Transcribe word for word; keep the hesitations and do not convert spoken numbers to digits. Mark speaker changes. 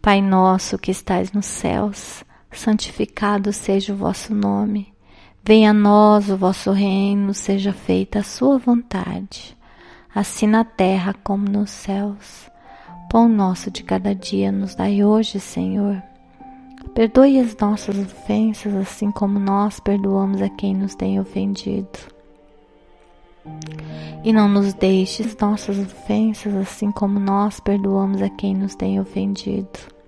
Speaker 1: Pai nosso que estais nos céus, santificado seja o vosso nome. Venha a nós o vosso reino, seja feita a sua vontade, assim na terra como nos céus. Pão nosso de cada dia nos dai hoje, Senhor. Perdoe as nossas ofensas, assim como nós perdoamos a quem nos tem ofendido. E não nos deixes nossas ofensas, assim como nós perdoamos a quem nos tem ofendido.